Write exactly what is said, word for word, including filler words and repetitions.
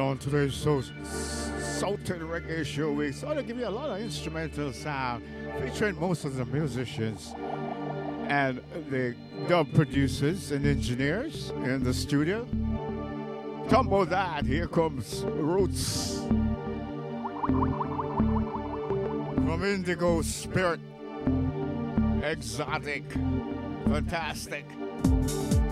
on today's so Sultan Reggae Show. We sort of give you a lot of instrumental sound featuring most of the musicians and the dub producers and engineers in the studio. Talk about that. Here comes Roots from Indigo Spirit. Exotic. Fantastic.